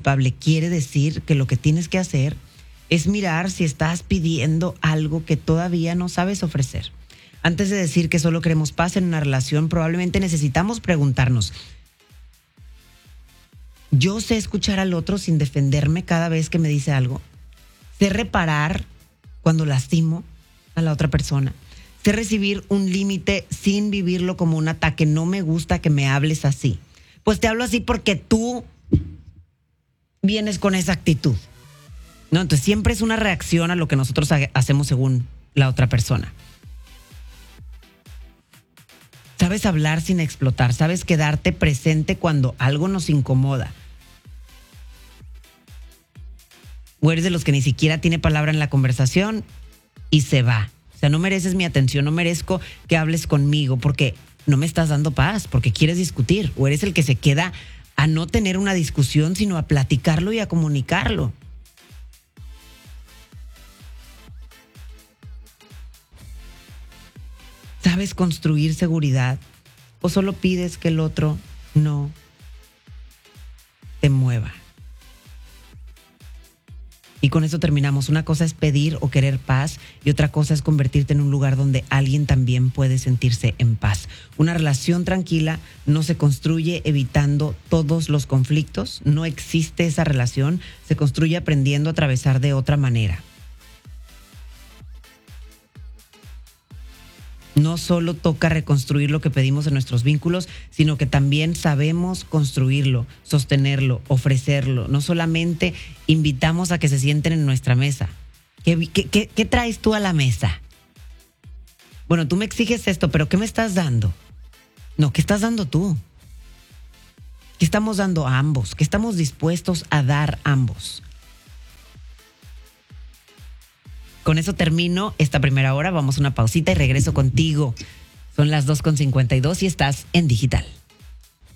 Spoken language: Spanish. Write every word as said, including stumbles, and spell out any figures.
culpable quiere decir que lo que tienes que hacer es mirar si estás pidiendo algo que todavía no sabes ofrecer. Antes de decir que solo queremos paz en una relación, probablemente necesitamos preguntarnos: ¿yo sé escuchar al otro sin defenderme cada vez que me dice algo? ¿Sé reparar cuando lastimo a la otra persona? ¿Sé recibir un límite sin vivirlo como un ataque? No me gusta que me hables así. Pues te hablo así porque tú vienes con esa actitud. No, entonces siempre es una reacción a lo que nosotros ha- hacemos según la otra persona. Sabes hablar sin explotar, sabes quedarte presente cuando algo nos incomoda. O eres de los que ni siquiera tiene palabra en la conversación y se va. O sea, no mereces mi atención, no merezco que hables conmigo porque no me estás dando paz, porque quieres discutir. O eres el que se queda a no tener una discusión, sino a platicarlo y a comunicarlo. ¿Sabes construir seguridad? ¿O solo pides que el otro no te mueva? Y con eso terminamos. Una cosa es pedir o querer paz y otra cosa es convertirte en un lugar donde alguien también puede sentirse en paz. Una relación tranquila no se construye evitando todos los conflictos. No existe esa relación. Se construye aprendiendo a atravesar de otra manera. No solo toca reconstruir lo que pedimos en nuestros vínculos, sino que también sabemos construirlo, sostenerlo, ofrecerlo. No solamente invitamos a que se sienten en nuestra mesa. ¿Qué, qué, qué, qué traes tú a la mesa? Bueno, tú me exiges esto, pero ¿qué me estás dando? No, ¿qué estás dando tú? ¿Qué estamos dando a ambos? ¿Qué estamos dispuestos a dar ambos? Con eso termino esta primera hora. Vamos a una pausita y regreso contigo. Son las dos con cincuenta y dos y estás en Digital.